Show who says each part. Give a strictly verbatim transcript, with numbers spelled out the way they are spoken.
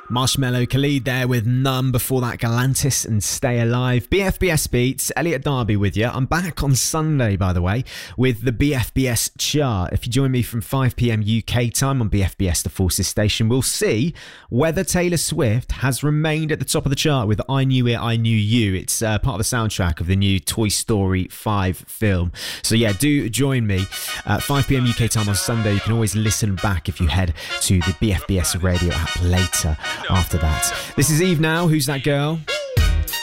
Speaker 1: Marshmello, Khalid there with Numb. Before that, Galantis and Stay Alive. B F B S Beats, Elliot Darby with you. I'm back on Sunday, by the way, with the B F B S chart. If you join me from five p.m. U K time on B F B S The Forces station, we'll see whether Taylor Swift has remained at the top of the chart with I Knew It, I Knew You. It's uh, part of the soundtrack of the new Toy Story five film. So yeah, do join me at five p.m. U K time on Sunday. You can always listen back if you head to the B F B S radio app later after that. This is Eve now. Who's that girl?